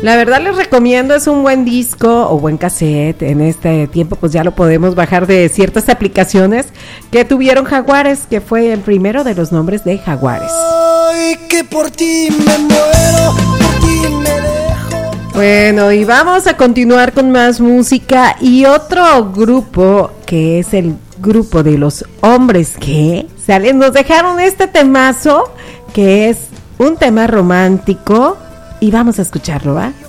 La verdad les recomiendo, es un buen disco o buen cassette. En este tiempo pues ya lo podemos bajar de ciertas aplicaciones que tuvieron Jaguares, que fue el primero de los nombres de Jaguares. Ay, que por ti me muero, por ti me dejo. Bueno, y vamos a continuar con más música y otro grupo que es el grupo de Los Hombres que salen, nos dejaron este temazo que es un tema romántico y vamos a escucharlo, ¿va?